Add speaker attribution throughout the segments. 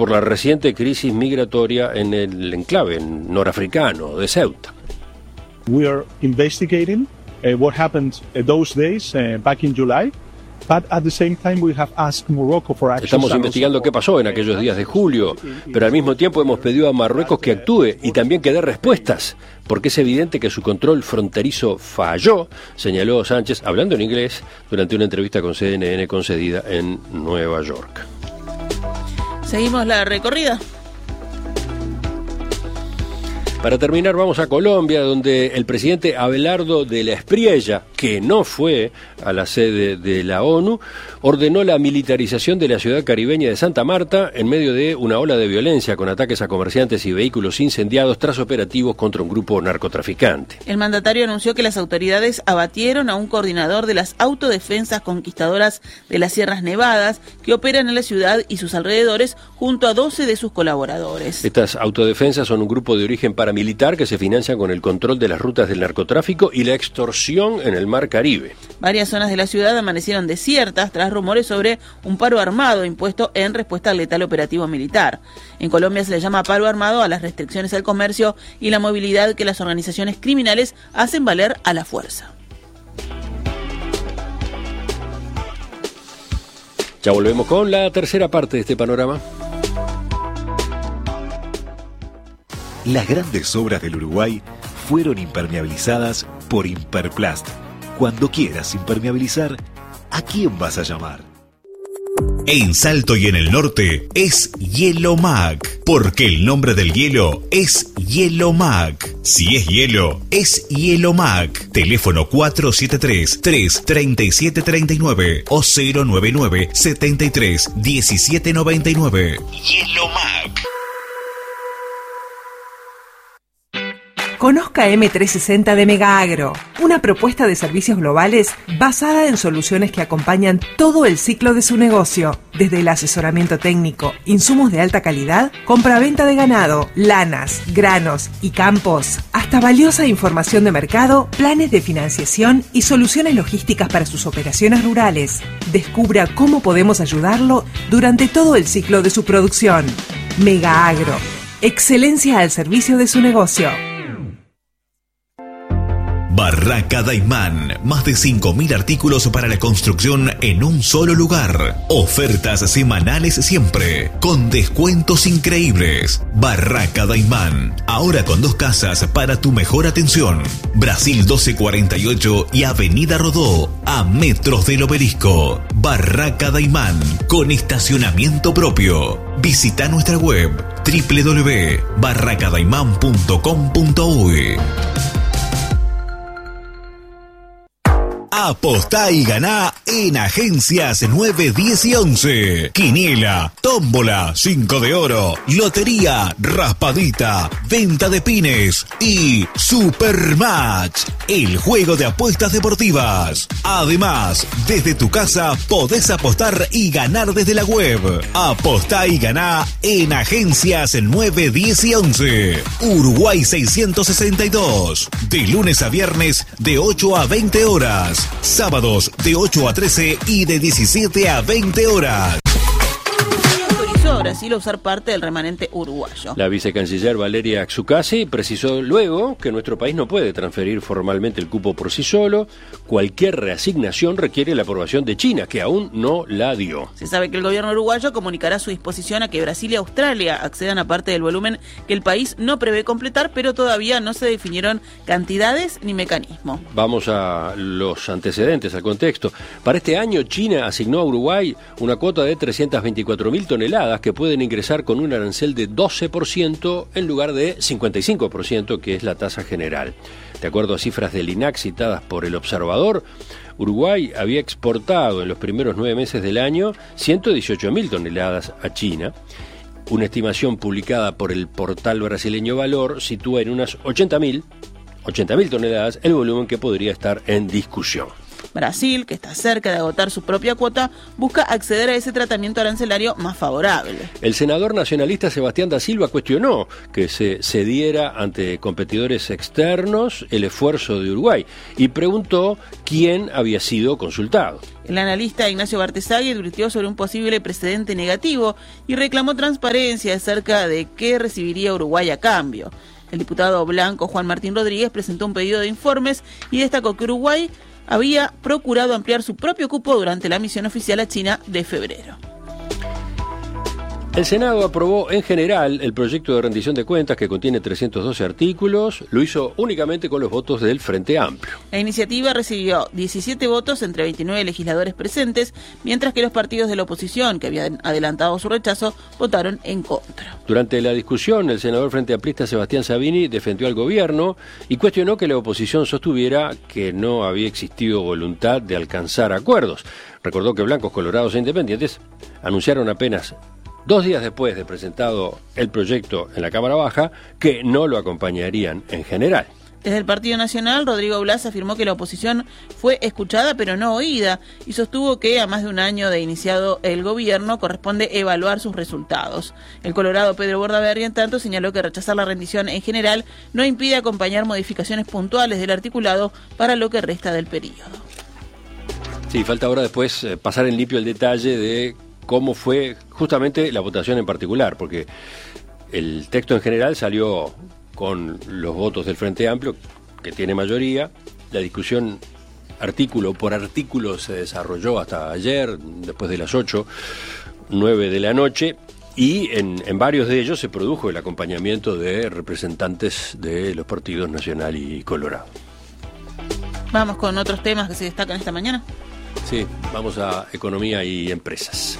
Speaker 1: por la reciente crisis migratoria en el enclave norafricano de Ceuta.
Speaker 2: We are investigating what happened those days back in July. But at the same time we have asked Morocco for action.
Speaker 1: Estamos investigando qué pasó en aquellos días de julio, pero al mismo tiempo hemos pedido a Marruecos que actúe y también que dé respuestas, porque es evidente que su control fronterizo falló, señaló Sánchez, hablando en inglés, durante una entrevista con CNN concedida en Nueva York.
Speaker 3: Seguimos la recorrida.
Speaker 1: Para terminar, vamos a Colombia, donde el presidente Abelardo de la Espriella, que no fue a la sede de la ONU, ordenó la militarización de la ciudad caribeña de Santa Marta en medio de una ola de violencia con ataques a comerciantes y vehículos incendiados tras operativos contra un grupo narcotraficante.
Speaker 3: El mandatario anunció que las autoridades abatieron a un coordinador de las autodefensas conquistadoras de las Sierras Nevadas que operan en la ciudad y sus alrededores junto a 12 de sus colaboradores.
Speaker 1: Estas autodefensas son un grupo de origen paramilitar que se financia con el control de las rutas del narcotráfico y la extorsión en el Mar Caribe.
Speaker 3: Varias zonas de la ciudad amanecieron desiertas tras rumores sobre un paro armado impuesto en respuesta al letal operativo militar. En Colombia se le llama paro armado a las restricciones al comercio y la movilidad que las organizaciones criminales hacen valer a la fuerza.
Speaker 1: Ya volvemos con la tercera parte de este panorama.
Speaker 4: Las grandes obras del Uruguay fueron impermeabilizadas por Imperplast. Cuando quieras impermeabilizar, ¿a quién vas a llamar? En Salto y en el norte es Hielo-Mac, porque el nombre del hielo es Hielo-Mac. Si es hielo, es Hielo-Mac. Teléfono 473-337-39 o 099-73-1799. Hielo-Mac.
Speaker 5: Conozca M360 de Megaagro, una propuesta de servicios globales basada en soluciones que acompañan todo el ciclo de su negocio, desde el asesoramiento técnico, insumos de alta calidad, compraventa de ganado, lanas, granos y campos, hasta valiosa información de mercado, planes de financiación y soluciones logísticas para sus operaciones rurales. Descubra cómo podemos ayudarlo durante todo el ciclo de su producción. Megaagro, excelencia al servicio de su negocio.
Speaker 4: Barraca Daimán, más de 5.000 artículos para la construcción en un solo lugar. Ofertas semanales siempre, con descuentos increíbles. Barraca Daimán, ahora con 2 casas para tu mejor atención. Brasil 1248 y Avenida Rodó, a metros del Obelisco. Barraca Daimán, con estacionamiento propio. Visita nuestra web www.barracadaiman.com.uy. Apostá y ganá en Agencias 9, 10 y 11. Quiniela, tómbola, 5 de oro, lotería, raspadita, venta de pines y Supermatch, el juego de apuestas deportivas. Además, desde tu casa podés apostar y ganar desde la web. Apostá y ganá en Agencias 9, 10 y 11. Uruguay 662. De lunes a viernes de 8 a 20 horas. Sábados de 8 a 13 y de 17 a 20 horas.
Speaker 3: Autorizó a Brasil a usar parte del remanente uruguayo.
Speaker 1: La vicecanciller Valeria Xukasi precisó luego que nuestro país no puede transferir formalmente el cupo por sí solo. Cualquier reasignación requiere la aprobación de China, que aún no la dio.
Speaker 3: Se sabe que el gobierno uruguayo comunicará su disposición a que Brasil y Australia accedan a parte del volumen que el país no prevé completar, pero todavía no se definieron cantidades ni mecanismo.
Speaker 1: Vamos a los antecedentes, al contexto. Para este año, China asignó a Uruguay una cuota de 324.000 toneladas que pueden ingresar con un arancel de 12% en lugar de 55%, que es la tasa general. De acuerdo a cifras del INAC citadas por El Observador, Uruguay había exportado en los primeros 9 meses del año 118.000 toneladas a China. Una estimación publicada por el portal brasileño Valor sitúa en unas 80.000 toneladas el volumen que podría estar en discusión.
Speaker 3: Brasil, que está cerca de agotar su propia cuota, busca acceder a ese tratamiento arancelario más favorable.
Speaker 1: El senador nacionalista Sebastián da Silva cuestionó que se cediera ante competidores externos el esfuerzo de Uruguay y preguntó quién había sido consultado.
Speaker 3: El analista Ignacio Bartesagui advirtió sobre un posible precedente negativo y reclamó transparencia acerca de qué recibiría Uruguay a cambio. El diputado blanco Juan Martín Rodríguez presentó un pedido de informes y destacó que Uruguay había procurado ampliar su propio cupo durante la misión oficial a China de febrero.
Speaker 1: El Senado aprobó en general el proyecto de rendición de cuentas que contiene 312 artículos. Lo hizo únicamente con los votos del Frente Amplio.
Speaker 3: La iniciativa recibió 17 votos entre 29 legisladores presentes, mientras que los partidos de la oposición, que habían adelantado su rechazo, votaron en contra.
Speaker 1: Durante la discusión, el senador Frente Amplista Sebastián Sabini defendió al gobierno y cuestionó que la oposición sostuviera que no había existido voluntad de alcanzar acuerdos. Recordó que blancos, colorados e independientes anunciaron apenas 2 días después de presentado el proyecto en la Cámara Baja, que no lo acompañarían en general.
Speaker 3: Desde el Partido Nacional, Rodrigo Blas afirmó que la oposición fue escuchada pero no oída y sostuvo que a más de un año de iniciado el gobierno corresponde evaluar sus resultados. El colorado Pedro Bordaberry, en tanto, señaló que rechazar la rendición en general no impide acompañar modificaciones puntuales del articulado para lo que resta del periodo.
Speaker 1: Sí, falta ahora después pasar en limpio el detalle de cómo fue justamente la votación en particular, porque el texto en general salió con los votos del Frente Amplio, que tiene mayoría. La discusión artículo por artículo se desarrolló hasta ayer, después de las 8:09 de la noche, y en varios de ellos se produjo el acompañamiento de representantes de los partidos Nacional y Colorado.
Speaker 3: Vamos con otros temas que se destacan esta mañana.
Speaker 1: Sí, vamos a economía y empresas.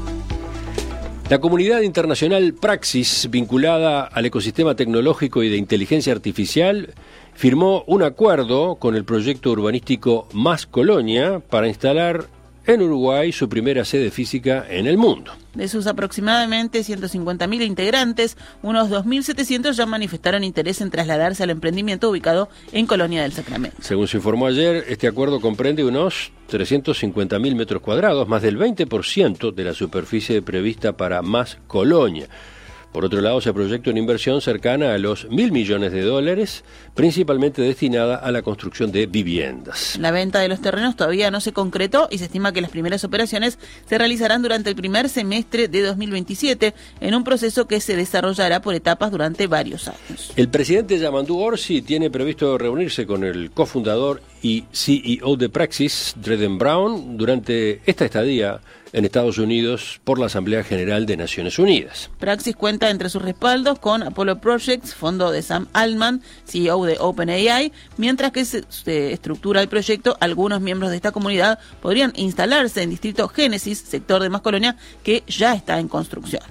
Speaker 1: La comunidad internacional Praxis, vinculada al ecosistema tecnológico y de inteligencia artificial, firmó un acuerdo con el proyecto urbanístico Más Colonia para instalar en Uruguay su primera sede física en el mundo.
Speaker 3: De sus aproximadamente 150.000 integrantes, unos 2.700 ya manifestaron interés en trasladarse al emprendimiento ubicado en Colonia del Sacramento.
Speaker 1: Según se informó ayer, este acuerdo comprende unos 350.000 metros cuadrados, más del 20% de la superficie prevista para Más Colonia. Por otro lado, se proyecta una inversión cercana a los $1.000 millones, principalmente destinada a la construcción de viviendas.
Speaker 3: La venta de los terrenos todavía no se concretó y se estima que las primeras operaciones se realizarán durante el primer semestre de 2027, en un proceso que se desarrollará por etapas durante varios años.
Speaker 1: El presidente Yamandu Orsi tiene previsto reunirse con el cofundador y CEO de Praxis, Dreden Brown, durante esta estadía en Estados Unidos por la Asamblea General de Naciones Unidas.
Speaker 3: Praxis cuenta entre sus respaldos con Apollo Projects, fondo de Sam Altman, CEO de OpenAI, mientras que se estructura el proyecto, algunos miembros de esta comunidad podrían instalarse en Distrito Génesis, sector de Más Colonia, que ya está en construcción.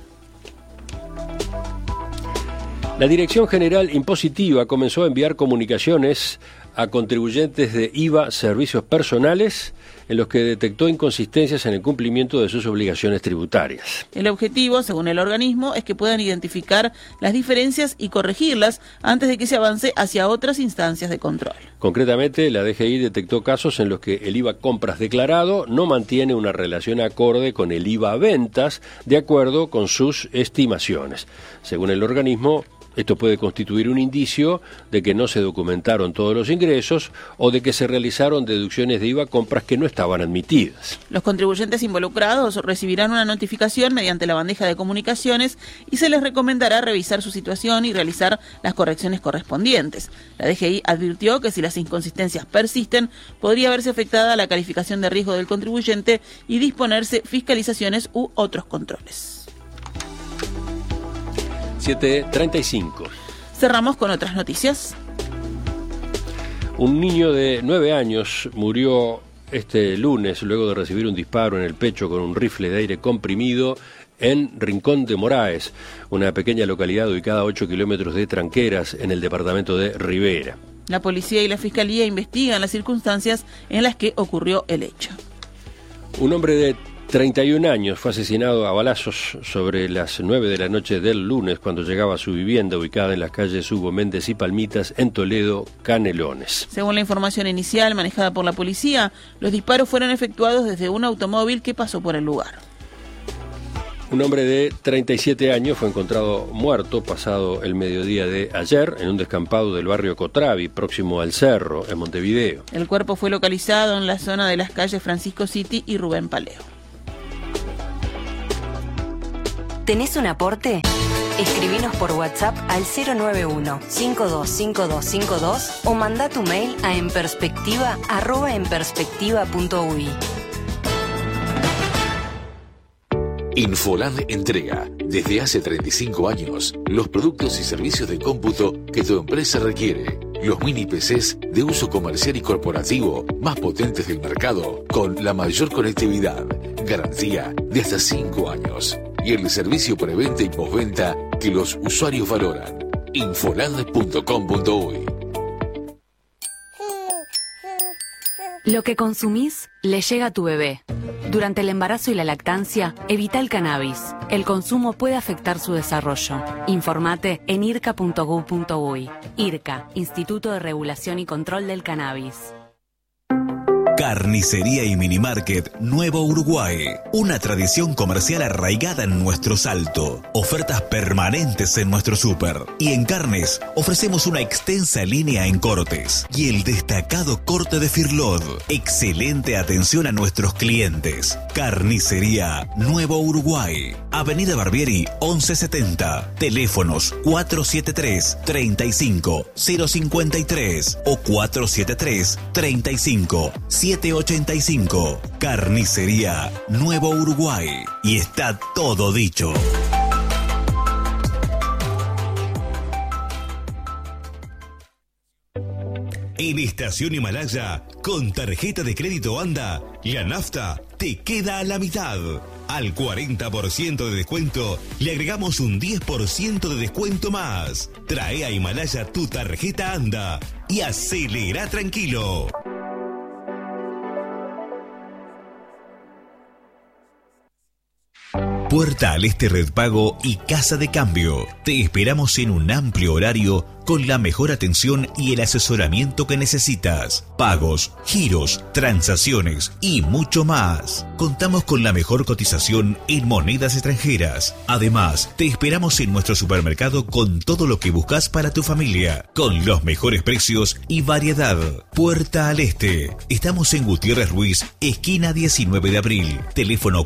Speaker 1: La Dirección General Impositiva comenzó a enviar comunicaciones a contribuyentes de IVA Servicios Personales en los que detectó inconsistencias en el cumplimiento de sus obligaciones tributarias.
Speaker 3: El objetivo, según el organismo, es que puedan identificar las diferencias y corregirlas antes de que se avance hacia otras instancias de control.
Speaker 1: Concretamente, la DGI detectó casos en los que el IVA compras declarado no mantiene una relación acorde con el IVA ventas de acuerdo con sus estimaciones. Según el organismo, esto puede constituir un indicio de que no se documentaron todos los ingresos o de que se realizaron deducciones de IVA compras que no estaban admitidas.
Speaker 3: Los contribuyentes involucrados recibirán una notificación mediante la bandeja de comunicaciones y se les recomendará revisar su situación y realizar las correcciones correspondientes. La DGI advirtió que si las inconsistencias persisten, podría verse afectada la calificación de riesgo del contribuyente y disponerse fiscalizaciones u otros controles.
Speaker 1: 7:35.
Speaker 3: Cerramos con otras noticias.
Speaker 1: Un niño de 9 años murió este lunes luego de recibir un disparo en el pecho con un rifle de aire comprimido en Rincón de Moraes, una pequeña localidad ubicada a 8 kilómetros de Tranqueras, en el departamento de Rivera.
Speaker 3: La policía y la fiscalía investigan las circunstancias en las que ocurrió el hecho.
Speaker 1: Un hombre de 31 años, fue asesinado a balazos sobre las 9 de la noche del lunes cuando llegaba a su vivienda ubicada en las calles Hugo Méndez y Palmitas en Toledo, Canelones.
Speaker 3: Según la información inicial manejada por la policía, los disparos fueron efectuados desde un automóvil que pasó por el lugar.
Speaker 1: Un hombre de 37 años fue encontrado muerto pasado el mediodía de ayer en un descampado del barrio Cotravi, próximo al Cerro, en Montevideo.
Speaker 3: El cuerpo fue localizado en la zona de las calles Francisco City y Rubén Paleo.
Speaker 6: ¿Tenés un aporte? Escribinos por WhatsApp al 091-525252 o mandá tu mail a enperspectiva@enperspectiva.ui.
Speaker 7: Infoland entrega, desde hace 35 años, los productos y servicios de cómputo que tu empresa requiere. Los mini PCs de uso comercial y corporativo más potentes del mercado, con la mayor conectividad, garantía de hasta 5 años. Y el servicio preventa y postventa que los usuarios valoran. Infoland.com.uy.
Speaker 6: Lo que consumís le llega a tu bebé. Durante el embarazo y la lactancia, evita el cannabis. El consumo puede afectar su desarrollo. Informate en irca.gov.uy. IRCA, Instituto de Regulación y Control del Cannabis.
Speaker 4: Carnicería y Minimarket Nuevo Uruguay. Una tradición comercial arraigada en nuestro Salto. Ofertas permanentes en nuestro súper. Y en carnes ofrecemos una extensa línea en cortes. Y el destacado corte de Firlod. Excelente atención a nuestros clientes. Carnicería Nuevo Uruguay. Avenida Barbieri 1170. Teléfonos 473-35-053 o 473-35-785. Carnicería Nuevo Uruguay. Y está todo dicho. En Estación Himalaya, con tarjeta de crédito ANDA, la nafta te queda a la mitad. Al 40% de descuento, le agregamos un 10% de descuento más. Trae a Himalaya tu tarjeta ANDA y acelera tranquilo. Puerta al Este Red Pago y Casa de Cambio. Te esperamos en un amplio horario con la mejor atención y el asesoramiento que necesitas. Pagos, giros, transacciones y mucho más. Contamos con la mejor cotización en monedas extranjeras. Además, te esperamos en nuestro supermercado con todo lo que buscas para tu familia, con los mejores precios y variedad. Puerta al Este. Estamos en Gutiérrez Ruiz, esquina 19 de abril. Teléfono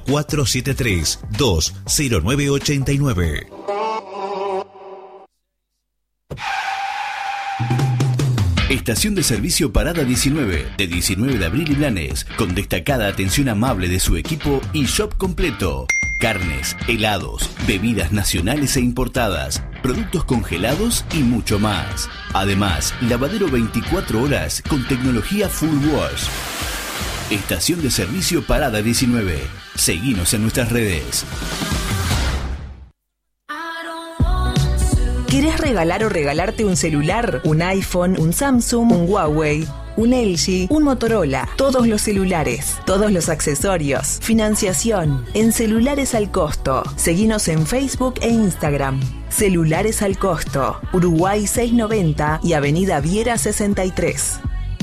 Speaker 4: 473-20989.
Speaker 8: Estación de servicio Parada 19, de 19 de abril y Blanes, con destacada atención amable de su equipo y shop completo. Carnes, helados, bebidas nacionales e importadas, productos congelados y mucho más. Además, lavadero 24 horas con tecnología Full Wash. Estación de servicio Parada 19. Seguinos en nuestras redes.
Speaker 5: ¿Querés regalar o regalarte un celular? ¿Un iPhone? ¿Un Samsung? ¿Un Huawei? ¿Un LG? ¿Un Motorola? Todos los celulares, todos los accesorios, financiación, en Celulares al Costo. Seguinos en Facebook e Instagram. Celulares al Costo, Uruguay 690 y Avenida Viera 63.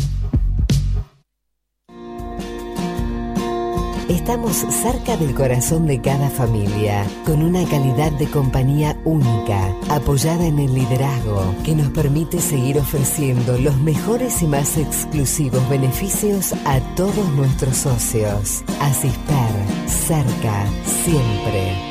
Speaker 9: Estamos cerca del corazón de cada familia, con una calidad de compañía única, apoyada en el liderazgo, que nos permite seguir ofreciendo los mejores y más exclusivos beneficios a todos nuestros socios. Asisper, cerca, siempre.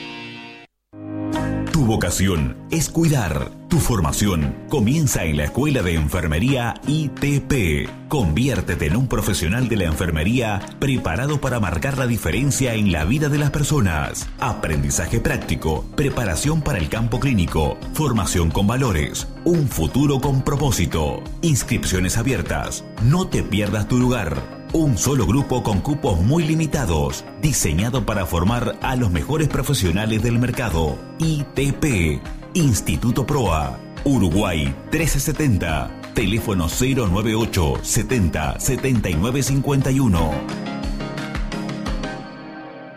Speaker 4: Tu vocación es cuidar. Tu formación comienza en la Escuela de Enfermería ITP. Conviértete en un profesional de la enfermería preparado para marcar la diferencia en la vida de las personas. Aprendizaje práctico, preparación para el campo clínico, formación con valores, un futuro con propósito. Inscripciones abiertas. No te pierdas tu lugar. Un solo grupo con cupos muy limitados, diseñado para formar a los mejores profesionales del mercado. ITP, Instituto PROA, Uruguay 1370, teléfono 098 70 79 51.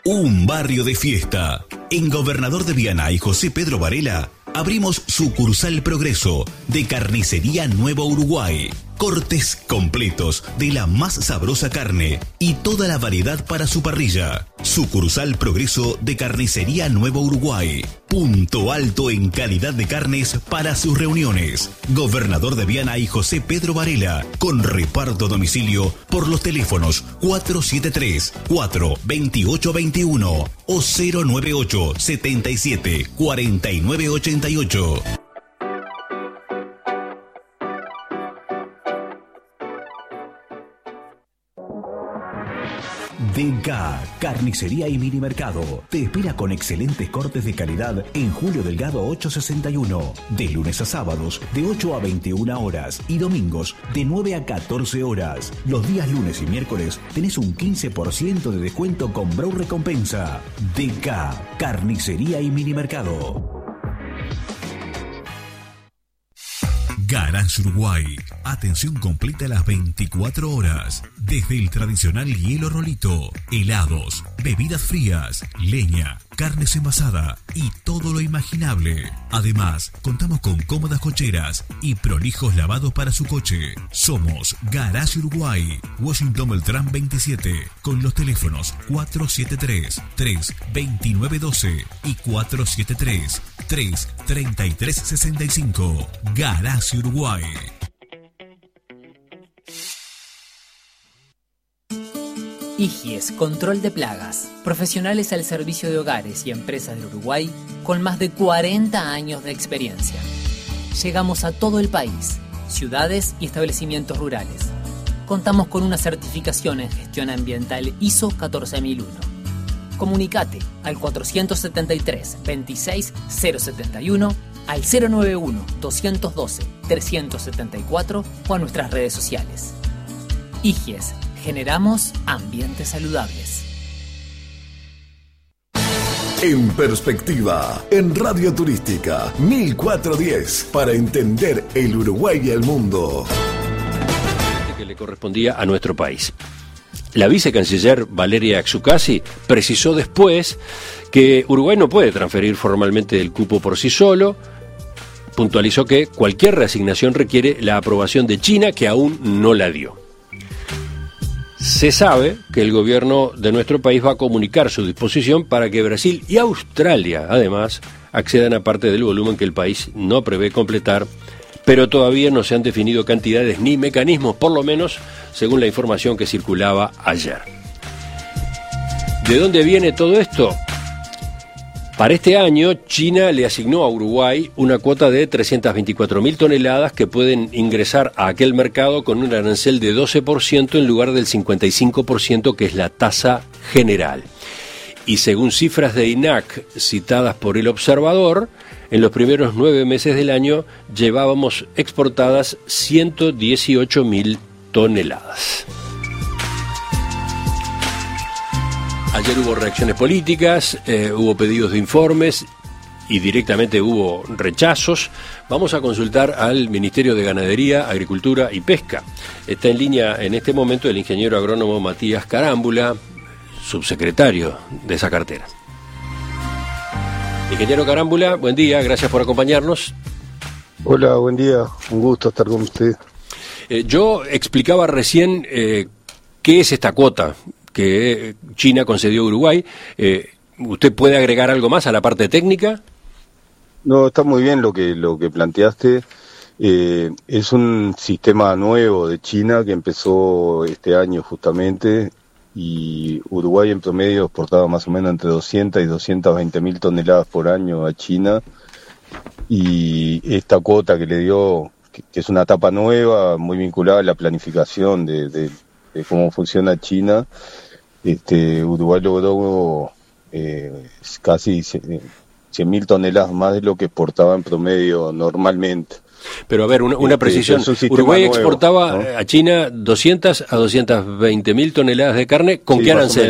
Speaker 4: Un barrio de fiesta. En Gobernador de Viana y José Pedro Varela abrimos sucursal Progreso de Carnicería Nuevo Uruguay. Cortes completos de la más sabrosa carne y toda la variedad para su parrilla. Sucursal Progreso de Carnicería Nuevo Uruguay. Punto alto en calidad de carnes para sus reuniones. Gobernador de Viana y José Pedro Varela. Con reparto a domicilio por los teléfonos 473-42821 o 098-77-4988. DK Carnicería y Minimercado te espera con excelentes cortes de calidad en Julio Delgado 861, de lunes a sábados de 8 a 21 horas y domingos de 9 a 14 horas. Los días lunes y miércoles tenés un 15% de descuento con Brau Recompensa. DK Carnicería y Minimercado. Garage Uruguay. Atención completa a las 24 horas. Desde el tradicional hielo rolito, helados, bebidas frías, leña, carnes envasada y todo lo imaginable. Además, contamos con cómodas cocheras y prolijos lavados para su coche. Somos Garage Uruguay, Washington Beltrán 27, con los teléfonos 473-32912 y 473-33365. Garage Uruguay.
Speaker 10: IGIES, control de plagas. Profesionales al servicio de hogares y empresas de Uruguay con más de 40 años de experiencia. Llegamos a todo el país, ciudades y establecimientos rurales. Contamos con una certificación en gestión ambiental ISO 14001. Comunicate al 473-26-071, al 091-212-374 o a nuestras redes sociales. IGIES. Generamos ambientes saludables.
Speaker 11: En perspectiva, en Radio Turística 1410, para entender el Uruguay y el mundo.
Speaker 1: Que le correspondía a nuestro país. La vicecanciller Valeria Xukasi precisó después que Uruguay no puede transferir formalmente el cupo por sí solo. Puntualizó que cualquier reasignación requiere la aprobación de China, que aún no la dio. Se sabe que el gobierno de nuestro país va a comunicar su disposición para que Brasil y Australia, además, accedan a parte del volumen que el país no prevé completar, pero todavía no se han definido cantidades ni mecanismos, por lo menos según la información que circulaba ayer. ¿De dónde viene todo esto? Para este año, China le asignó a Uruguay una cuota de 324.000 toneladas que pueden ingresar a aquel mercado con un arancel de 12% en lugar del 55% que es la tasa general. Y según cifras de INAC citadas por El Observador, en los primeros 9 meses del año llevábamos exportadas 118.000 toneladas. Ayer hubo reacciones políticas, hubo pedidos de informes y directamente hubo rechazos. Vamos a consultar al Ministerio de Ganadería, Agricultura y Pesca. Está en línea en este momento el ingeniero agrónomo Matías Carámbula, subsecretario de esa cartera. Ingeniero Carámbula, buen día, gracias por acompañarnos.
Speaker 12: Hola, buen día, un gusto estar con usted.
Speaker 1: Yo explicaba recién qué es esta cuota que China concedió a Uruguay. ¿Usted puede agregar algo más a la parte técnica?
Speaker 12: No, está muy bien lo que planteaste. Es un sistema nuevo de China que empezó este año justamente, y Uruguay en promedio exportaba más o menos entre 200 y 220.000 toneladas por año a China, y esta cuota que le dio, que es una etapa nueva, muy vinculada a la planificación de cómo funciona China, Uruguay logró casi 100.000 toneladas más de lo que exportaba en promedio normalmente.
Speaker 1: Pero a ver, una precisión. Uruguay nuevo, exportaba, ¿no?, a China 200 a 220.000 toneladas de carne. ¿Con qué arancel?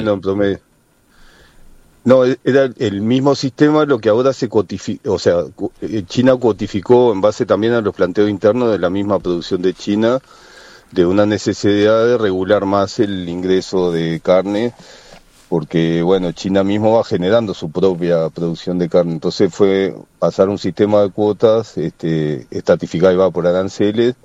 Speaker 12: No, era el mismo sistema, lo que ahora se codificó, o sea, China codificó en base también a los planteos internos de la misma producción de China, de una necesidad de regular más el ingreso de carne porque bueno, China mismo va generando su propia producción de carne, entonces fue pasar un sistema de cuotas estratificado y va por aranceles,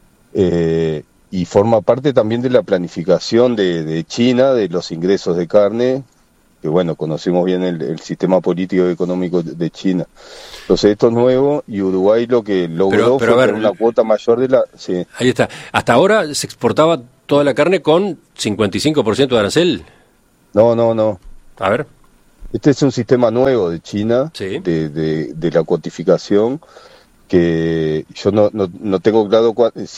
Speaker 12: y forma parte también de la planificación de China, de los ingresos de carne, que bueno, conocemos bien el sistema político y económico de China. Entonces esto es nuevo, y Uruguay lo que logró fue tener una cuota mayor de la... Sí.
Speaker 1: Ahí está. Hasta ahora se exportaba toda la carne con 55% de arancel.
Speaker 12: No.
Speaker 1: A ver.
Speaker 12: Este es un sistema nuevo de China,
Speaker 1: sí,
Speaker 12: de la cuotificación, que yo no tengo claro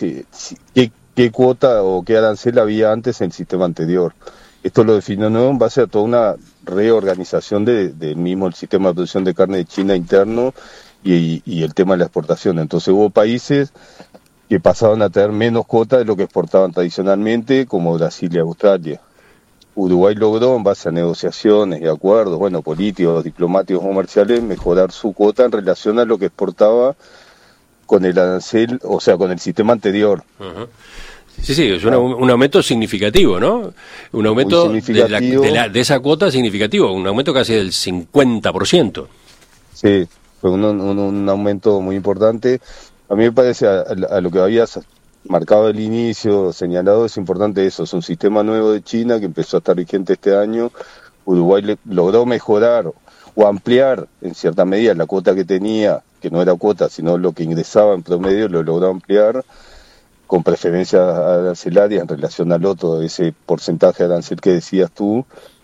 Speaker 12: qué cuota o qué arancel había antes en el sistema anterior. Esto lo definió nuevo en base a toda una reorganización del mismo el sistema de producción de carne de China interno y el tema de la exportación. Entonces hubo países que pasaban a tener menos cuota de lo que exportaban tradicionalmente, como Brasil y Australia. Uruguay logró, en base a negociaciones y acuerdos, políticos, diplomáticos, comerciales, mejorar su cuota en relación a lo que exportaba con el arancel, o sea, con el sistema anterior.
Speaker 1: Uh-huh. Sí, es un aumento significativo, ¿no? Un aumento de esa cuota significativo, un aumento casi del 50%.
Speaker 12: Sí, fue un aumento muy importante. A mí me parece, a lo que habías marcado al inicio, señalado, es importante eso, es un sistema nuevo de China que empezó a estar vigente este año. Uruguay logró mejorar o ampliar en cierta medida la cuota que tenía, que no era cuota, sino lo que ingresaba en promedio, lo logró ampliar con preferencias arancelarias en relación al otro, ese porcentaje de arancel que decías tú.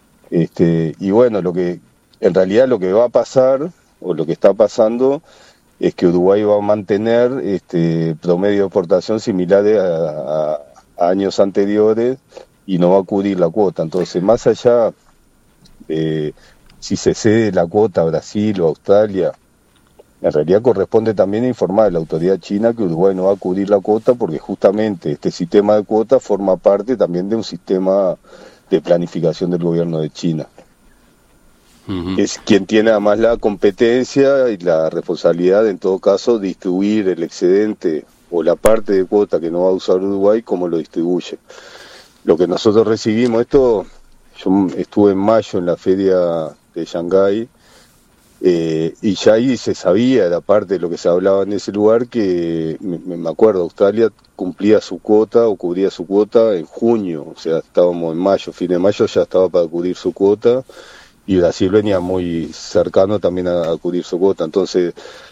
Speaker 12: Y bueno, en realidad lo que va a pasar, o lo que está pasando, es que Uruguay va a mantener promedio de exportación similares a años anteriores y no va a cubrir la cuota. Entonces, más allá de si se cede la cuota a Brasil o Australia, en realidad corresponde también informar a la autoridad china que Uruguay no va a cubrir la cuota, porque justamente este sistema de cuotas forma parte también de un sistema de planificación del gobierno de China. Uh-huh. Es quien tiene además la competencia y la responsabilidad de, en todo caso, distribuir el excedente o la parte de cuota que no va a usar Uruguay, como lo distribuye. Lo que nosotros recibimos, yo estuve en mayo en la feria de Shanghái, y ya ahí se sabía, era parte de lo que se hablaba en ese lugar, que me acuerdo, Australia cumplía su cuota o cubría su cuota en junio, o sea, estábamos en mayo, fin de mayo ya estaba para cubrir su cuota, y Brasil venía muy cercano también a cubrir su cuota. Entonces,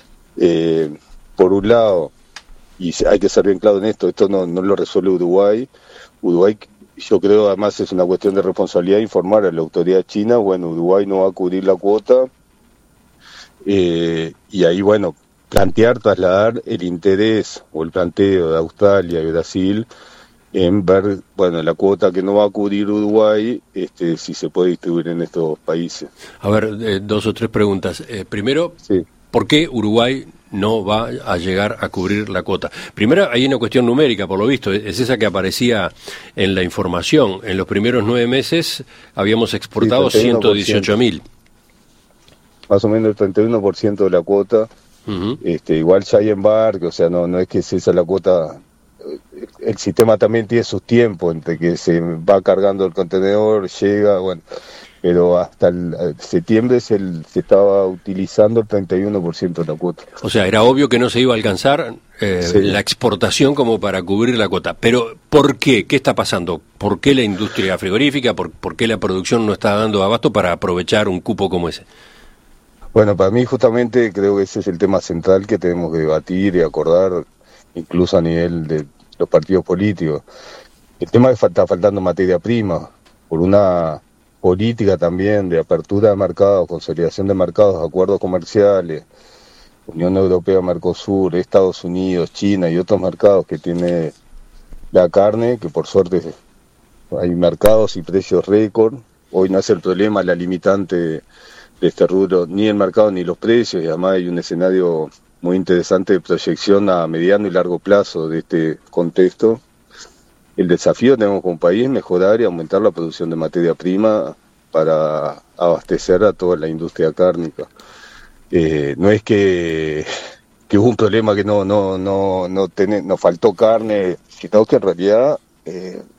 Speaker 12: por un lado, y hay que ser bien claro en esto no lo resuelve Uruguay, yo creo además es una cuestión de responsabilidad informar a la autoridad china, Uruguay no va a cubrir la cuota, y ahí trasladar el interés o el planteo de Australia y Brasil en ver, la cuota que no va a cubrir Uruguay, si se puede distribuir en estos países.
Speaker 1: A ver, dos o tres preguntas. Primero,
Speaker 12: sí.
Speaker 1: ¿Por qué Uruguay no va a llegar a cubrir la cuota? Primero, hay una cuestión numérica, por lo visto, es esa que aparecía en la información. En los primeros 9 meses habíamos exportado 118.000.
Speaker 12: Más o menos el 31% de la cuota. Uh-huh. Igual ya hay embarque, o sea, no es que esa es la cuota. El sistema también tiene sus tiempos entre que se va cargando el contenedor, llega, pero hasta el septiembre se estaba utilizando el 31% de la cuota.
Speaker 1: O sea, era obvio que no se iba a alcanzar la exportación como para cubrir la cuota. Pero, ¿por qué? ¿Qué está pasando? ¿Por qué la industria frigorífica? ¿Por qué la producción no está dando abasto para aprovechar un cupo como ese?
Speaker 12: Bueno, para mí justamente creo que ese es el tema central que tenemos que debatir y acordar, incluso a nivel de los partidos políticos. El tema es que está faltando materia prima, por una política también de apertura de mercados, consolidación de mercados, acuerdos comerciales, Unión Europea, Mercosur, Estados Unidos, China y otros mercados que tiene la carne, que por suerte hay mercados y precios récord. Hoy no es el problema, la limitante de este rubro, ni el mercado ni los precios, y además hay un escenario muy interesante de proyección a mediano y largo plazo de este contexto. El desafío que tenemos como país es mejorar y aumentar la producción de materia prima para abastecer a toda la industria cárnica. No es que hubo un problema que nos faltó carne, sino que en realidad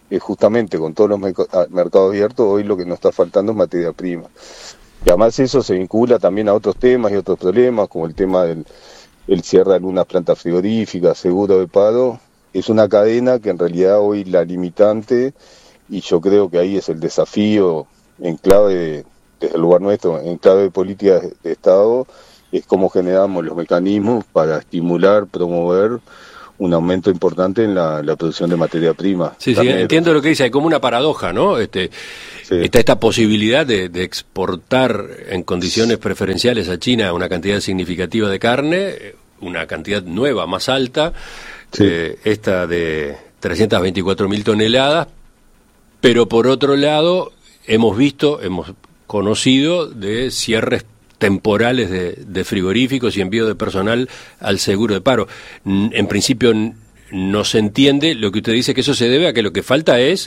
Speaker 12: justamente con todos los mercados abiertos, hoy lo que nos está faltando es materia prima. Y además eso se vincula también a otros temas y otros problemas, como el tema del cierre de algunas plantas frigoríficas, seguro de paro. Es una cadena que en realidad hoy la limitante, y yo creo que ahí es el desafío en clave, desde el lugar nuestro, en clave de política de Estado, es cómo generamos los mecanismos para estimular, promover un aumento importante en la producción de materia prima.
Speaker 1: Sí, entiendo lo que dice, hay como una paradoja, ¿no? Está esta posibilidad de exportar en condiciones preferenciales a China una cantidad significativa de carne, una cantidad nueva, más alta, esta de 324.000 toneladas, pero por otro lado hemos conocido de cierres temporales de frigoríficos y envío de personal al seguro de paro. En principio no se entiende, lo que usted dice que eso se debe a que lo que falta es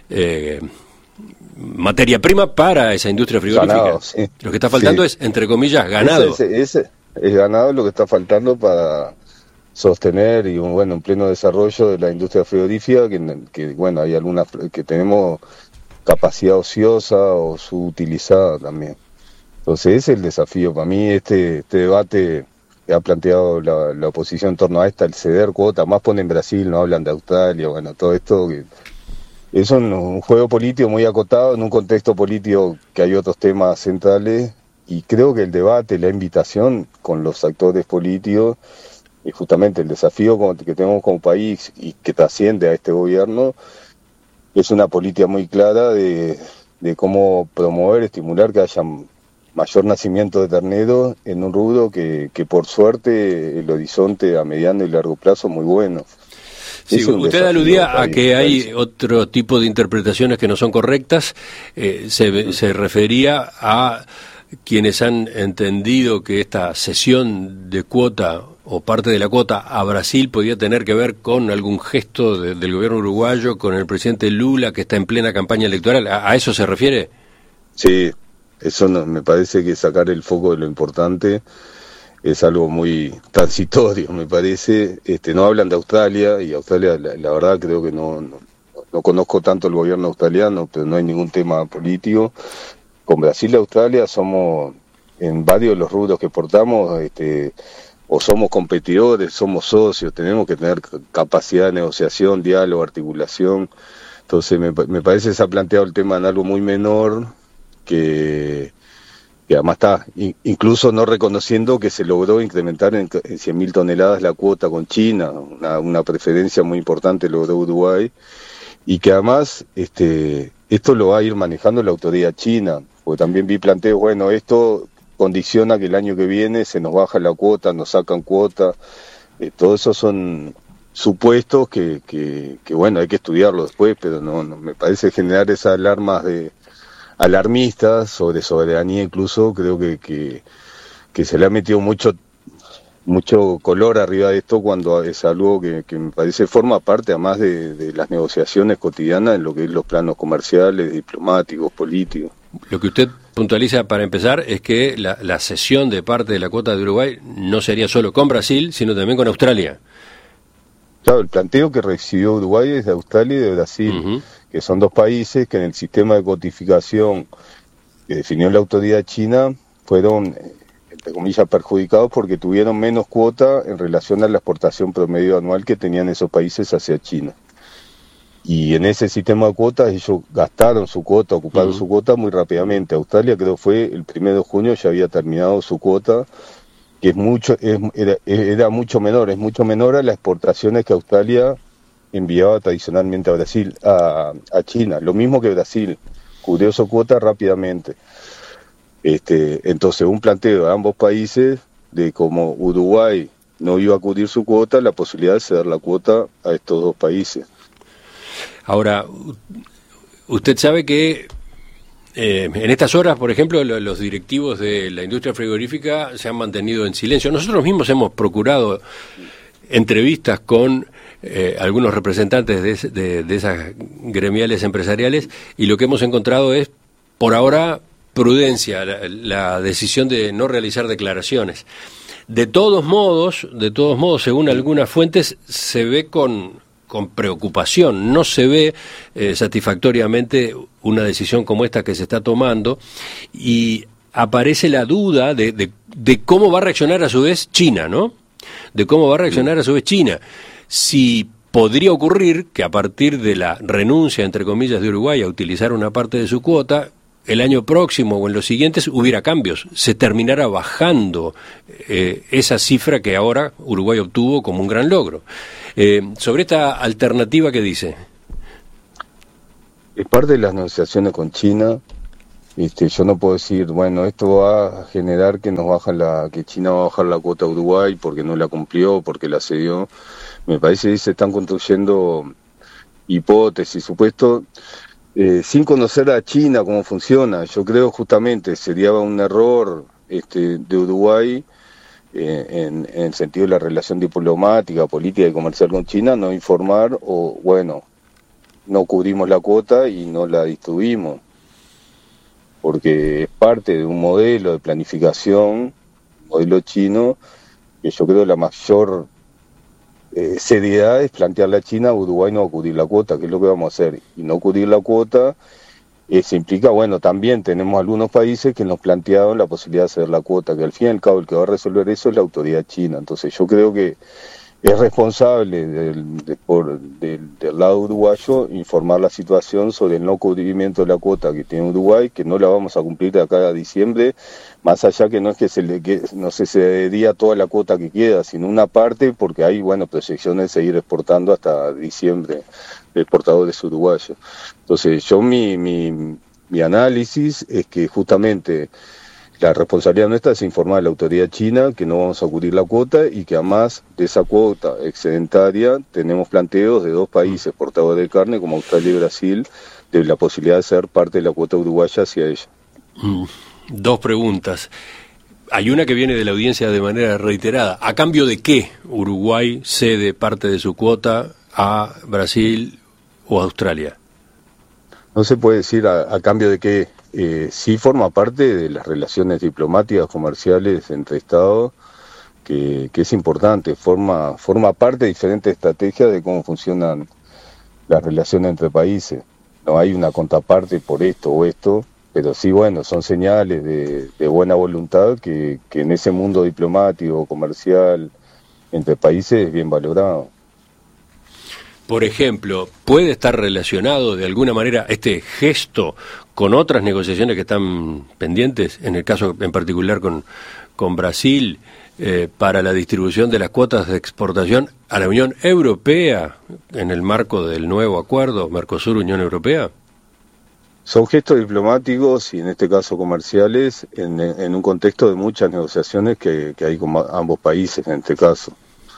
Speaker 1: materia prima para esa industria frigorífica. Ganado, sí. Lo que está faltando es, entre comillas, ganado.
Speaker 12: Ese es ganado lo que está faltando para sostener y un pleno desarrollo de la industria frigorífica, que hay algunas que tenemos capacidad ociosa o subutilizada también. Entonces ese es el desafío. Para mí este debate que ha planteado la oposición en torno a el ceder cuota, más ponen Brasil, no hablan de Australia, todo esto que es un juego político muy acotado en un contexto político que hay otros temas centrales, y creo que el debate, la invitación con los actores políticos y justamente el desafío que tenemos como país y que trasciende a este gobierno es una política muy clara de cómo promover, estimular que haya mayor nacimiento de ternero en un rubro que por suerte el horizonte a mediano y largo plazo es muy bueno.
Speaker 1: Sí, usted aludía a que hay otro tipo de interpretaciones que no son correctas. Se refería a quienes han entendido que esta cesión de cuota o parte de la cuota a Brasil podía tener que ver con algún gesto del gobierno uruguayo, con el presidente Lula, que está en plena campaña electoral. ¿A eso se refiere?
Speaker 12: Sí, eso me parece que sacar el foco de lo importante es algo muy transitorio, me parece. No hablan de Australia, y Australia, la verdad, creo que no conozco tanto el gobierno australiano, pero no hay ningún tema político. Con Brasil y Australia somos, en varios de los rubros que exportamos, o somos competidores, somos socios, tenemos que tener capacidad de negociación, diálogo, articulación. Entonces me parece que se ha planteado el tema en algo muy menor, que además está incluso no reconociendo que se logró incrementar en 100.000 toneladas la cuota con China, una preferencia muy importante logró Uruguay, y que además esto lo va a ir manejando la autoridad china, porque también vi planteos, esto condiciona que el año que viene se nos baja la cuota, nos sacan cuota, todo eso son supuestos que hay que estudiarlo después, pero no me parece generar esas alarmas alarmistas sobre soberanía. Incluso creo que se le ha metido mucho color arriba de esto, cuando es algo que me parece forma parte además de las negociaciones cotidianas en lo que es los planos comerciales, diplomáticos, políticos.
Speaker 1: Lo que usted puntualiza para empezar es que la cesión de parte de la cuota de Uruguay no sería solo con Brasil, sino también con Australia.
Speaker 12: Claro, el planteo que recibió Uruguay es de Australia y de Brasil, que son dos países que en el sistema de cotificación que definió la autoridad china fueron, entre comillas, perjudicados porque tuvieron menos cuota en relación a la exportación promedio anual que tenían esos países hacia China. Y en ese sistema de cuotas ellos gastaron su cuota, ocuparon su cuota muy rápidamente. Australia, creo fue el 1 de junio, ya había terminado su cuota, que era mucho menor, es mucho menor a las exportaciones que Australia enviaba tradicionalmente a Brasil, a China. Lo mismo que Brasil, cubrió su cuota rápidamente. Entonces, un planteo de ambos países de como Uruguay no iba a cubrir su cuota, la posibilidad de ceder la cuota a estos dos países.
Speaker 1: Ahora, usted sabe que en estas horas, por ejemplo, los directivos de la industria frigorífica se han mantenido en silencio. Nosotros mismos hemos procurado entrevistas con algunos representantes de esas gremiales empresariales, y lo que hemos encontrado es, por ahora, prudencia, la decisión de no realizar declaraciones. De todos modos, según algunas fuentes, se ve con con preocupación. No se ve satisfactoriamente una decisión como esta que se está tomando y aparece la duda de cómo va a reaccionar a su vez China, ¿no? De cómo va a reaccionar a su vez China. Si podría ocurrir que a partir de la renuncia, entre comillas, de Uruguay a utilizar una parte de su cuota, el año próximo o en los siguientes hubiera cambios, se terminara bajando esa cifra que ahora Uruguay obtuvo como un gran logro. Sobre esta alternativa, ¿qué dice?
Speaker 12: Es parte de las negociaciones con China. Yo no puedo decir, bueno, esto va a generar que que China va a bajar la cuota a Uruguay porque no la cumplió, porque la cedió. Me parece que se están construyendo hipótesis, supuestos, sin conocer a China cómo funciona. Yo creo justamente sería un error de Uruguay en el sentido de la relación diplomática, política y comercial con China, no informar o, bueno, no cubrimos la cuota y no la distribuimos, porque es parte de un modelo de planificación, modelo chino, que yo creo la mayor seriedad es plantearle a China: Uruguay no va a cubrir la cuota, ¿qué es lo que vamos a hacer? Y no cubrir la cuota, eso implica, bueno, también tenemos algunos países que nos plantearon la posibilidad de hacer la cuota, que al fin y al cabo el que va a resolver eso es la autoridad china. Entonces yo creo que es responsable del lado uruguayo informar la situación sobre el no cubrimiento de la cuota que tiene Uruguay, que no la vamos a cumplir de acá a diciembre, más allá que no es que no se cedería toda la cuota que queda, sino una parte, porque hay, bueno, proyecciones de seguir exportando hasta diciembre de exportadores uruguayos. Entonces yo mi análisis es que justamente la responsabilidad nuestra es informar a la autoridad china que no vamos a cubrir la cuota y que además de esa cuota excedentaria tenemos planteos de dos países exportadores de carne como Australia y Brasil de la posibilidad de ser parte de la cuota uruguaya hacia ella.
Speaker 1: Dos preguntas. Hay una que viene de la audiencia de manera reiterada. ¿A cambio de qué Uruguay cede parte de su cuota a Brasil o a Australia?
Speaker 12: No se puede decir a cambio de qué. Sí forma parte de las relaciones diplomáticas, comerciales entre Estados, que es importante, forma parte de diferentes estrategias de cómo funcionan las relaciones entre países. No hay una contraparte por esto o esto, pero sí, bueno, son señales de buena voluntad que en ese mundo diplomático, comercial, entre países es bien valorado.
Speaker 1: Por ejemplo, ¿puede estar relacionado de alguna manera este gesto con otras negociaciones que están pendientes, en el caso en particular con Brasil, para la distribución de las cuotas de exportación a la Unión Europea en el marco del nuevo acuerdo Mercosur-Unión Europea?
Speaker 12: Son gestos diplomáticos y en este caso comerciales en un contexto de muchas negociaciones que hay con ambos países en este caso.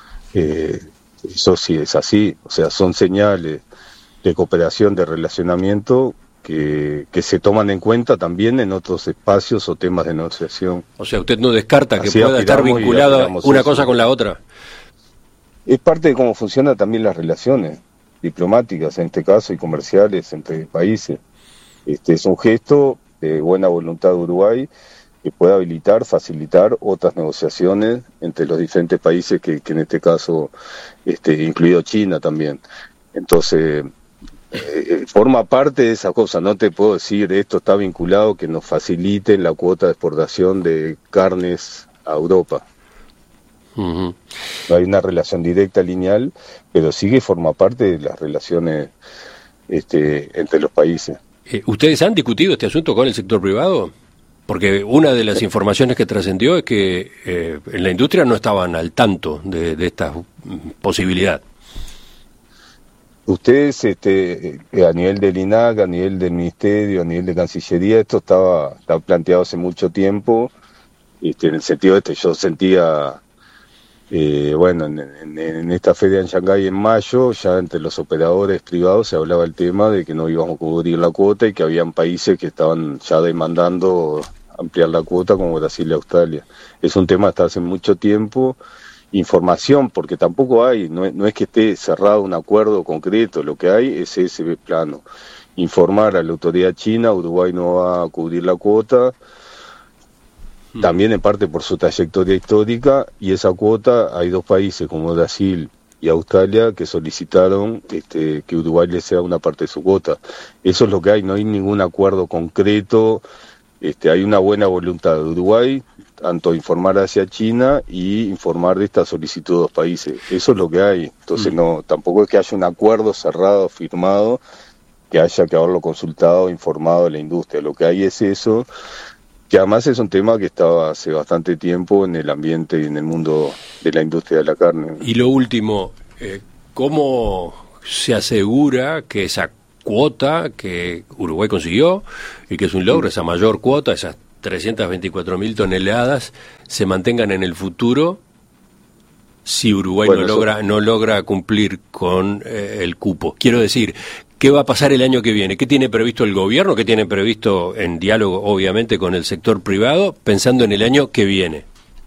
Speaker 12: Eso sí es así, o sea, son señales de cooperación, de relacionamiento que se toman en cuenta también en otros espacios o temas de negociación.
Speaker 1: O sea, usted no descarta que pueda estar vinculada una cosa con la otra.
Speaker 12: Es parte de cómo funcionan también las relaciones diplomáticas, en este caso, y comerciales entre países. Es un gesto de buena voluntad de Uruguay que pueda habilitar, facilitar otras negociaciones entre los diferentes países que en este caso, incluido China también. Entonces, forma parte de esa cosa. No te puedo decir esto está vinculado que nos faciliten la cuota de exportación de carnes a Europa. Uh-huh. No hay una relación directa, lineal, pero sí que forma parte de las relaciones entre los países.
Speaker 1: ¿Ustedes han discutido este asunto con el sector privado? Porque una de las informaciones que trascendió es que en la industria no estaban al tanto de esta posibilidad.
Speaker 12: Ustedes, a nivel del INAC, a nivel del Ministerio, a nivel de Cancillería, esto estaba planteado hace mucho tiempo, en el sentido yo sentía, en esta feria en Shanghái en mayo, ya entre los operadores privados se hablaba el tema de que no íbamos a cubrir la cuota y que habían países que estaban ya demandando ampliar la cuota como Brasil y Australia. Es un tema hasta hace mucho tiempo. Información, porque tampoco hay, no es que esté cerrado un acuerdo concreto, lo que hay es ese plano. Informar a la autoridad china, Uruguay no va a cubrir la cuota, también en parte por su trayectoria histórica, y esa cuota hay dos países como Brasil y Australia, que solicitaron que Uruguay le sea una parte de su cuota. Eso es lo que hay, no hay ningún acuerdo concreto. Hay una buena voluntad de Uruguay, tanto informar hacia China y informar de esta solicitud de 2 países. Eso es lo que hay. Entonces tampoco es que haya un acuerdo cerrado, firmado, que haya que haberlo consultado, informado a la industria. Lo que hay es eso, que además es un tema que estaba hace bastante tiempo en el ambiente y en el mundo de la industria de la carne.
Speaker 1: Y lo último, ¿cómo se asegura que esa cuota que Uruguay consiguió, y que es un logro, esa mayor cuota, esas 324.000 toneladas, se mantengan en el futuro si Uruguay no logra cumplir con el cupo? Quiero decir, ¿qué va a pasar el año que viene? ¿Qué tiene previsto el gobierno? ¿Qué tiene previsto, en diálogo obviamente con el sector privado, pensando en el año que viene?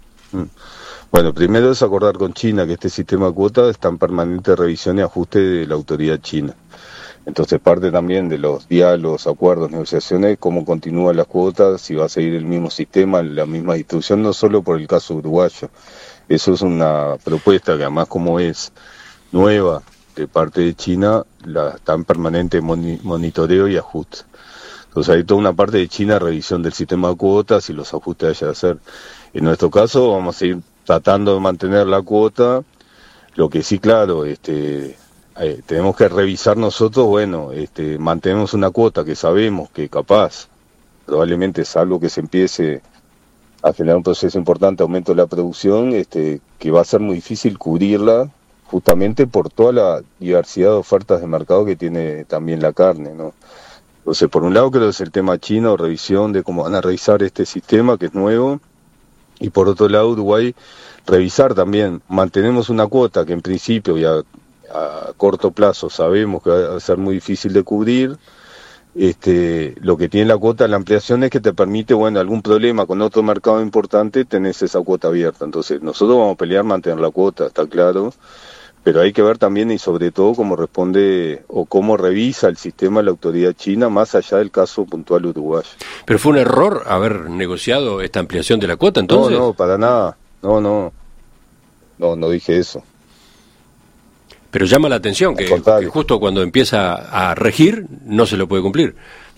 Speaker 12: Bueno, primero es acordar con China que este sistema de cuotas está en permanente revisión y ajuste de la autoridad china. Entonces parte también de los diálogos, acuerdos, negociaciones, cómo continúan las cuotas, si va a seguir el mismo sistema, la misma distribución, no solo por el caso uruguayo. Eso es una propuesta que además, como es nueva de parte de China, está en permanente monitoreo y ajuste. Entonces hay toda una parte de China, revisión del sistema de cuotas y los ajustes que haya de hacer. En nuestro caso vamos a ir tratando de mantener la cuota. Lo que sí, claro, tenemos que revisar nosotros, mantenemos una cuota que sabemos que capaz, probablemente salvo que se empiece a generar un proceso importante, aumento de la producción, que va a ser muy difícil cubrirla, justamente por toda la diversidad de ofertas de mercado que tiene también la carne, ¿no? Entonces, por un lado creo que es el tema chino, revisión de cómo van a revisar este sistema que es nuevo, y por otro lado Uruguay revisar también, mantenemos una cuota que en principio y a corto plazo sabemos que va a ser muy difícil de cubrir. Lo que tiene la cuota, la ampliación es que te permite, algún problema con otro mercado importante, tenés esa cuota abierta. Entonces nosotros vamos a pelear mantener la cuota, está claro, pero hay que ver también y sobre todo cómo responde o cómo revisa el sistema la autoridad china, más allá del caso puntual uruguayo.
Speaker 1: ¿Pero fue un error haber negociado esta ampliación de la cuota entonces?
Speaker 12: No, para nada, no dije eso.
Speaker 1: Pero llama la atención que justo cuando empieza a regir no se lo puede cumplir.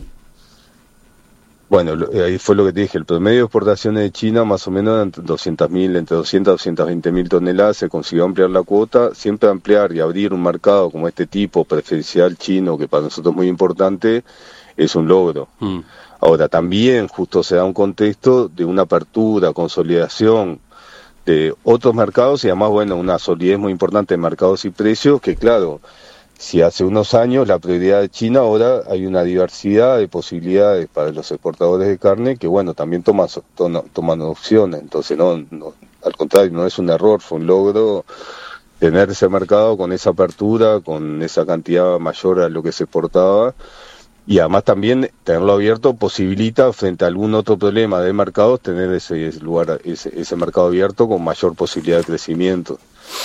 Speaker 1: Bueno,
Speaker 12: ahí fue lo que te dije, el promedio de exportaciones de China más o menos entre 200 y 220.000 toneladas, se consiguió ampliar la cuota, siempre ampliar y abrir un mercado como este tipo preferencial chino, que para nosotros es muy importante, es un logro. Ahora, también justo se da un contexto de una apertura, consolidación de otros mercados y además, una solidez muy importante de mercados y precios, que claro, si hace unos años la prioridad de China, ahora hay una diversidad de posibilidades para los exportadores de carne que también toman opciones. Entonces no, al contrario, no es un error, fue un logro tener ese mercado con esa apertura, con esa cantidad mayor a lo que se exportaba. Y además también tenerlo abierto posibilita, frente a algún otro problema de mercados, tener ese lugar, ese mercado abierto con mayor posibilidad de crecimiento.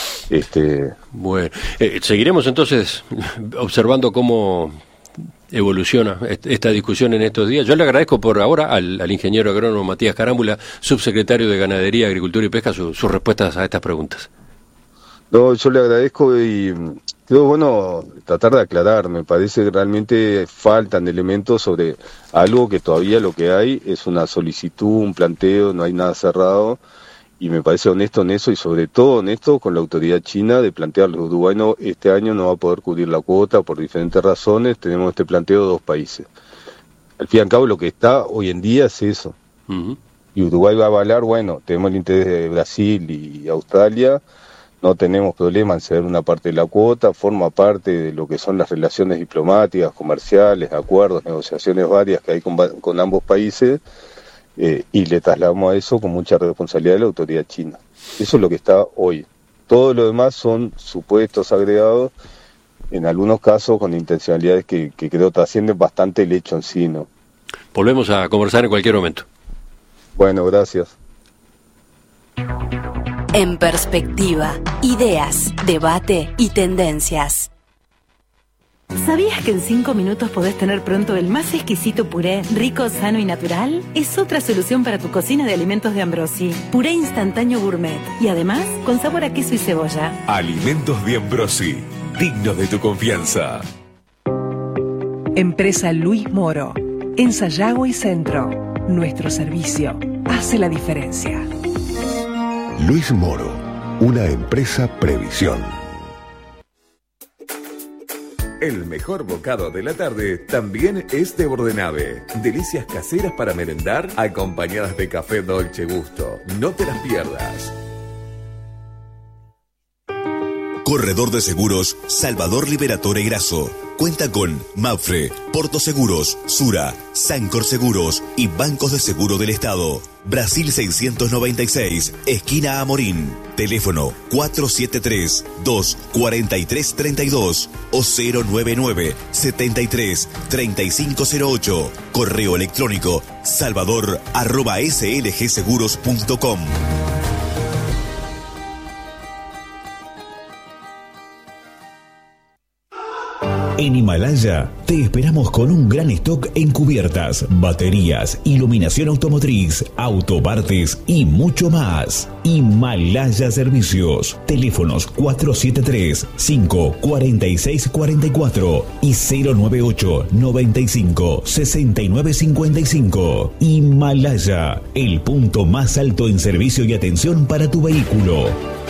Speaker 1: Bueno, seguiremos entonces observando cómo evoluciona esta discusión en estos días. Yo le agradezco por ahora al ingeniero agrónomo Matías Carámbula, subsecretario de Ganadería, Agricultura y Pesca, sus respuestas a estas preguntas.
Speaker 12: No, yo le agradezco y creo, tratar de aclarar. Me parece que realmente faltan elementos sobre algo que todavía lo que hay es una solicitud, un planteo, no hay nada cerrado, y me parece honesto en eso y sobre todo honesto con la autoridad china de plantearlo. Uruguay este año no va a poder cubrir la cuota por diferentes razones, tenemos este planteo de 2 países. Al fin y al cabo lo que está hoy en día es eso. Y Uruguay va a avalar, tenemos el interés de Brasil y Australia, no tenemos problema en ceder una parte de la cuota, forma parte de lo que son las relaciones diplomáticas, comerciales, acuerdos, negociaciones varias que hay con ambos países, y le trasladamos a eso con mucha responsabilidad de la autoridad china. Eso es lo que está hoy. Todo lo demás son supuestos agregados, en algunos casos con intencionalidades que creo trascienden bastante el hecho en sí, ¿no?
Speaker 1: Volvemos a conversar en cualquier momento.
Speaker 12: Bueno, gracias.
Speaker 6: En perspectiva, ideas, debate y tendencias.
Speaker 13: ¿Sabías que en 5 minutos podés tener pronto el más exquisito puré, rico, sano y natural? Es otra solución para tu cocina de alimentos de Ambrosi. Puré instantáneo gourmet. Y además, con sabor a queso y cebolla.
Speaker 14: Alimentos de Ambrosi. Dignos de tu confianza.
Speaker 5: Empresa Luis Moro. En Sayago y Centro. Nuestro servicio hace la diferencia.
Speaker 11: Luis Moro. Una empresa Previsión.
Speaker 14: El mejor bocado de la tarde también es de Bordenave. Delicias caseras para merendar, acompañadas de café Dolce Gusto. No te las pierdas.
Speaker 4: Corredor de Seguros Salvador Liberatore Grasso. Cuenta con Mapfre, Porto Seguros, Sura, Sancor Seguros y Bancos de Seguro del Estado. Brasil 696, esquina Amorín. Teléfono 473-24332 o 099-73-3508. Correo electrónico salvador@slgseguros.com.
Speaker 8: En Himalaya te esperamos con un gran stock en cubiertas, baterías, iluminación automotriz, autopartes y mucho más. Himalaya Servicios. Teléfonos 473-54644 y 098-95-6955. Himalaya, el punto más alto en servicio y atención para tu vehículo.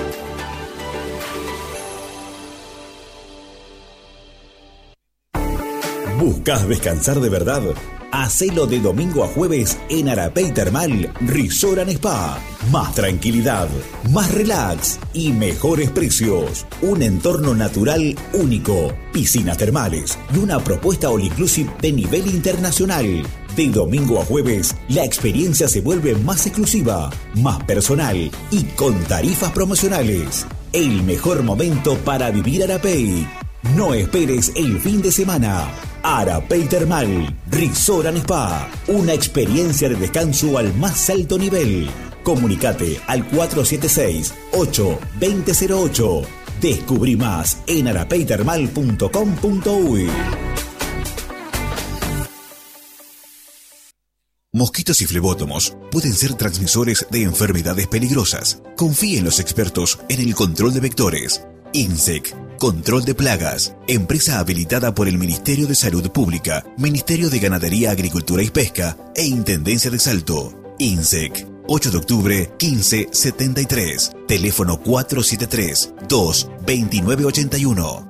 Speaker 8: ¿Buscas descansar de verdad? Hacelo de domingo a jueves en Arapey Termal Resort and Spa. Más tranquilidad, más relax y mejores precios. Un entorno natural único, piscinas termales y una propuesta all inclusive de nivel internacional. De domingo a jueves, la experiencia se vuelve más exclusiva, más personal y con tarifas promocionales. El mejor momento para vivir Arapey. No esperes el fin de semana. Arapey Termal Resort and Spa. Una experiencia de descanso al más alto nivel. Comunicate al 476-8-2008. Descubrí más en arapeytermal.com.uy.
Speaker 4: Mosquitos y flebótomos pueden ser transmisores de enfermedades peligrosas. Confíe en los expertos en el control de vectores. INSEC, Control de Plagas, empresa habilitada por el Ministerio de Salud Pública, Ministerio de Ganadería, Agricultura y Pesca e Intendencia de Salto. INSEC, 8 de octubre, 1573. Teléfono 473-22981.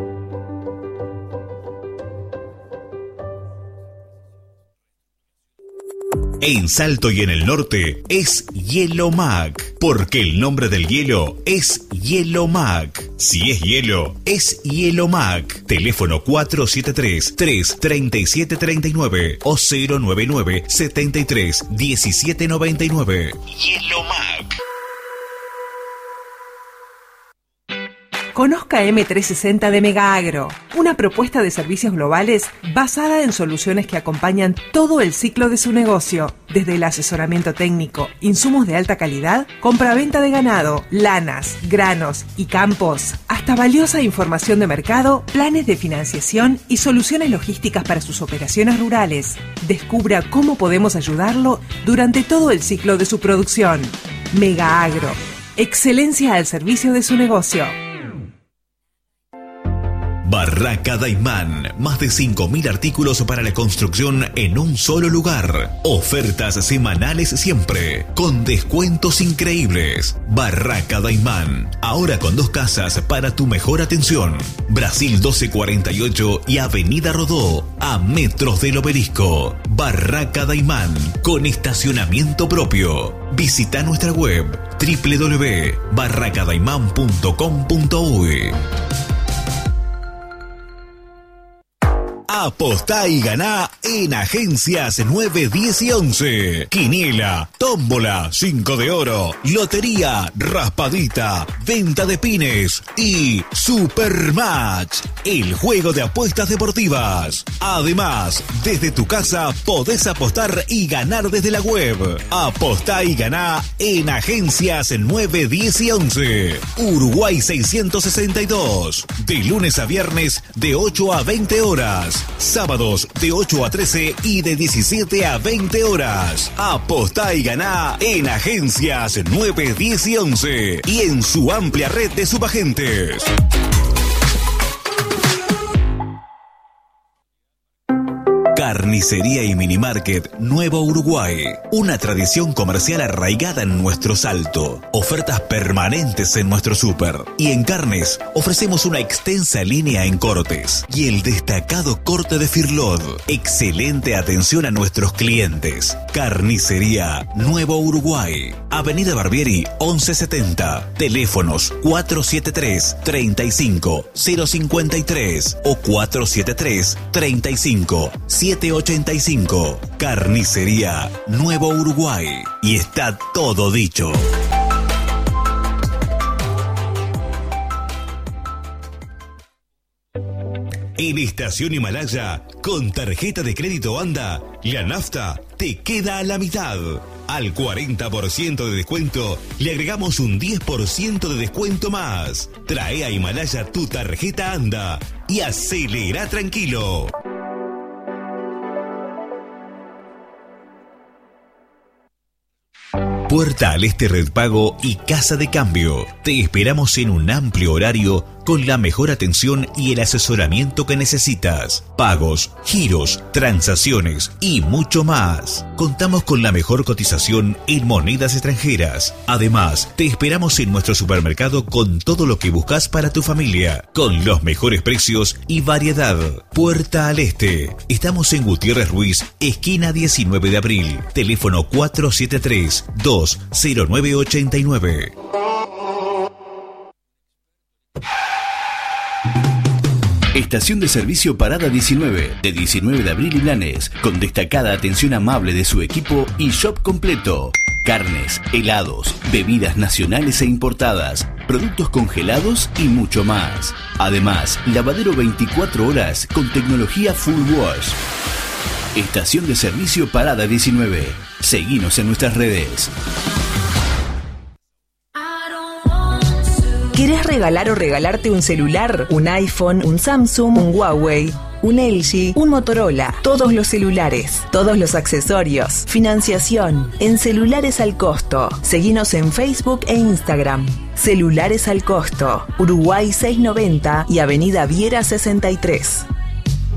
Speaker 8: En Salto y en el norte es Hielomac, porque el nombre del hielo es Hielomac. Si es hielo, es Hielomac. Teléfono 473-33739 o 099-73-1799. Hielomac.
Speaker 5: Conozca M360 de Megaagro, una propuesta de servicios globales basada en soluciones que acompañan todo el ciclo de su negocio, desde el asesoramiento técnico, insumos de alta calidad, compra-venta de ganado, lanas, granos y campos, hasta valiosa información de mercado, planes de financiación y soluciones logísticas para sus operaciones rurales. Descubra cómo podemos ayudarlo durante todo el ciclo de su producción. Megaagro, excelencia al servicio de su negocio.
Speaker 8: Barraca Daimán, más de 5.000 artículos para la construcción en un solo lugar. Ofertas semanales siempre, con descuentos increíbles. Barraca Daimán, ahora con 2 casas para tu mejor atención. Brasil 1248 y Avenida Rodó, a metros del Obelisco. Barraca Daimán, con estacionamiento propio. Visita nuestra web www.barracadaiman.com.uy.
Speaker 4: Apostá y ganá en Agencias 9, 10 y 11. Quiniela, tómbola, 5 de oro, lotería, raspadita, venta de pines y Supermatch, el juego de apuestas deportivas. Además, desde tu casa podés apostar y ganar desde la web. Apostá y ganá en Agencias 9, 10 y 11. Uruguay 662. De lunes a viernes de 8 a 20 horas. Sábados de 8 a 13 y de 17 a 20 horas. Apostá y ganá en Agencias 9, 10 y 11 y en su amplia red de subagentes. Carnicería y Minimarket Nuevo Uruguay. Una tradición comercial arraigada en nuestro Salto. Ofertas permanentes en nuestro súper. Y en carnes ofrecemos una extensa línea en cortes. Y el destacado corte de Firlod. Excelente atención a nuestros clientes. Carnicería Nuevo Uruguay. Avenida Barbieri 1170. Teléfonos 473-35-053 o 473-35-785. Carnicería Nuevo Uruguay. Y está todo dicho. En Estación Himalaya, con tarjeta de crédito ANDA, la nafta te queda a la mitad. Al 40% de descuento, le agregamos un 10% de descuento más. Trae a Himalaya tu tarjeta ANDA y acelera tranquilo. Puerta al Este Red Pago y Casa de Cambio. Te esperamos en un amplio horario con la mejor atención y el asesoramiento que necesitas. Pagos, giros, transacciones y mucho más. Contamos con la mejor cotización en monedas extranjeras. Además, te esperamos en nuestro supermercado con todo lo que buscas para tu familia, con los mejores precios y variedad. Puerta al Este. Estamos en Gutiérrez Ruiz, esquina 19 de abril. Teléfono 473-20989.
Speaker 8: Estación de servicio Parada 19, de 19 de abril y Blanes, con destacada atención amable de su equipo y shop completo. Carnes, helados, bebidas nacionales e importadas, productos congelados y mucho más. Además, lavadero 24 horas con tecnología Full Wash. Estación de servicio Parada 19. Seguinos en nuestras redes.
Speaker 5: ¿Querés regalar o regalarte un celular? ¿Un iPhone, un Samsung, un Huawei, un LG, un Motorola? Todos los celulares, todos los accesorios, financiación, en Celulares al Costo. Seguinos en Facebook e Instagram. Celulares al Costo, Uruguay 690 y Avenida Viera 63.